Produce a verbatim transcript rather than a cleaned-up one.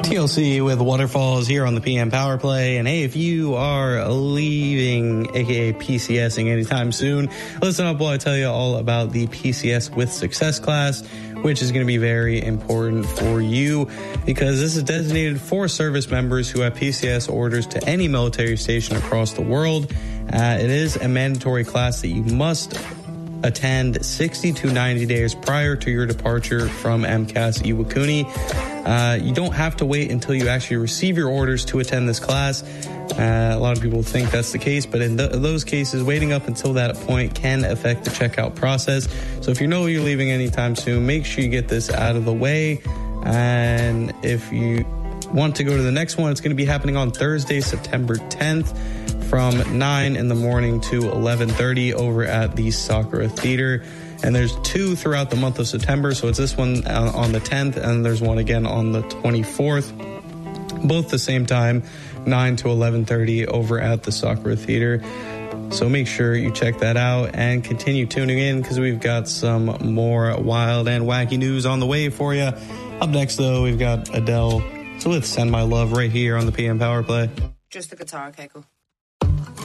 T L C with Waterfalls here on the P M Power Play. And hey, if you are leaving, aka PCSing anytime soon, listen up while I tell you all about the P C S with Success class, which is going to be very important for you because this is designated for service members who have P C S orders to any military station across the world. Uh, it is a mandatory class that you must attend sixty to ninety days prior to your departure from M C A S Iwakuni. Uh, you don't have to wait until you actually receive your orders to attend this class. Uh, a lot of people think that's the case, but in th- those cases, waiting up until that point can affect the checkout process. So if you know you're leaving anytime soon, make sure you get this out of the way. And if you want to go to the next one, it's going to be happening on Thursday, September tenth from nine in the morning to eleven thirty over at the Sakura Theater. And there's two throughout the month of September. So it's this one on the tenth and there's one again on the twenty-fourth. Both the same time, nine to eleven thirty over at the Sakura Theater. So make sure you check that out and continue tuning in because we've got some more wild and wacky news on the way for you. Up next, though, we've got Adele with Send My Love right here on the P M Power Play. Just the guitar, Keiko.